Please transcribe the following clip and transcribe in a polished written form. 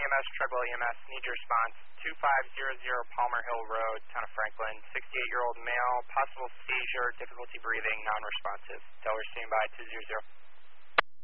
EMS, Treadwell EMS, need your response. 2500 Palmer Hill Road, town of Franklin. 68-year-old male, possible seizure, difficulty breathing, non-responsive. Delaware standby 200.